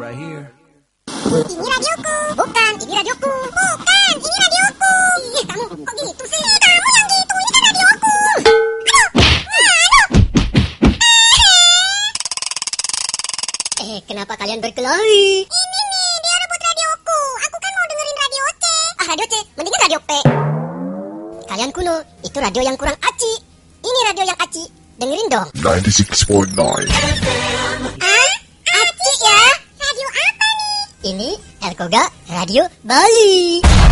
right here. Ini radioku. Bukan, ini radioku. Bukan, ini radioku. Ih, kamu kok gitu sih? Kamu yang gitu, ini kan radioku. Aduh. Kenapa kalian berkelahi? Ini nih, dia rebut radioku. Aku kan mau dengerin radio C. Radio C, mendingan radio P. Kalian kuno, itu radio yang kurang aci. Ini radio yang aci. Dengerin dong. 96.9 Aci ya? Radio apa nih? Ini Elkoga Radio Bali.